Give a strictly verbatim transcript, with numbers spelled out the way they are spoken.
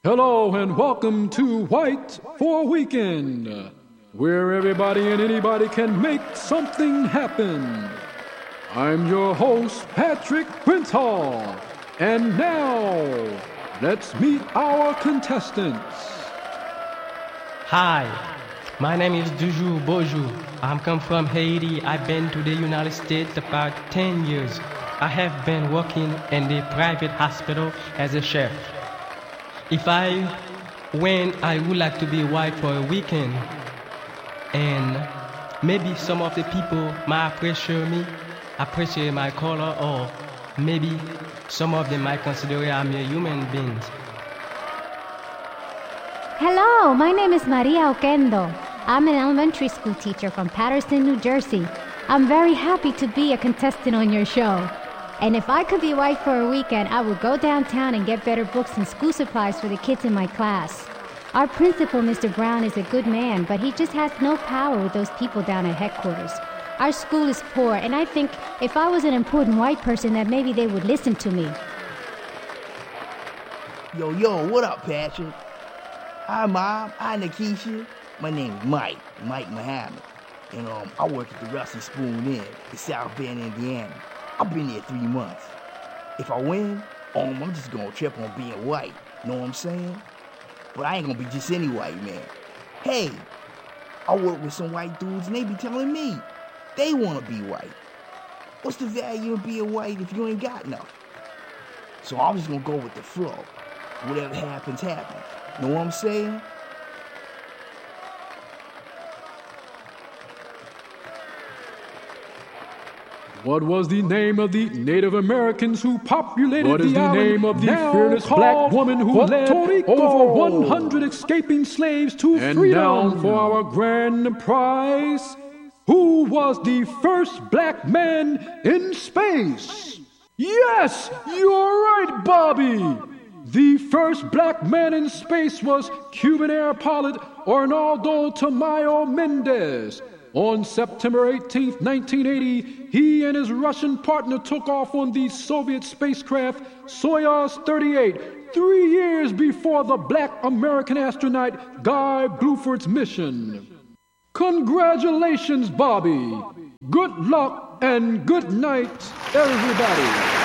Hello and welcome to White for Weekend, where everybody and anybody can make something happen. I'm your host, Patrick Quintal, and now let's meet our contestants. Hi, my name is Dujour Bojou. I'm come from Haiti. I've been to the United States about ten years. I have been working in the private hospital as a chef. If I win, I would like to be white for a weekend. And maybe some of the people might appreciate me, appreciate my color, or maybe some of them might consider I'm a human being. Hello, my name is Maria Oquendo. I'm an elementary school teacher from Paterson, New Jersey. I'm very happy to be a contestant on your show. And if I could be white for a weekend, I would go downtown and get better books and school supplies for the kids in my class. Our principal, Mister Brown, is a good man, but he just has no power with those people down at headquarters. Our school is poor, and I think if I was an important white person, that maybe they would listen to me. Yo, yo, what up, Patrick? Hi, Mom. Hi, Nikisha. My name is Mike, Mike Muhammad. And um, I work at the Rusty Spoon Inn in South Bend, Indiana. I've been there three months. If I win, um, I'm just gonna trip on being white. Know what I'm saying? But I ain't gonna be just any white man. Hey, I work with some white dudes and they be telling me they wanna be white. What's the value of being white if you ain't got nothing? So I'm just gonna go with the flow. Whatever happens, happens. Know what I'm saying? What was the name of the Native Americans who populated What is the the island? name of the Now fearless called black woman who Puerto led Rico? Over one hundred escaping slaves to And freedom. now For our grand prize, who was the first black man in space? Yes, you're right, Bobby. The first black man in space was Cuban air pilot Arnaldo Tamayo Mendez. On September eighteenth, nineteen eighty, he and his Russian partner took off on the Soviet spacecraft Soyuz thirty-eight, three years before the black American astronaut Guy Bluford's mission. Congratulations, Bobby. Good luck and good night, everybody.